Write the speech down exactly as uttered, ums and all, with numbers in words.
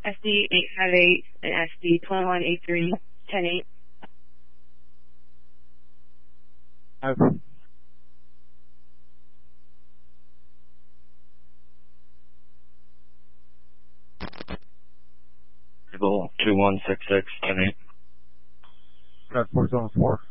S D eight five eight and S D twenty-one eighty-three ten eight. Over. two one six six ten eight. Got four seven four.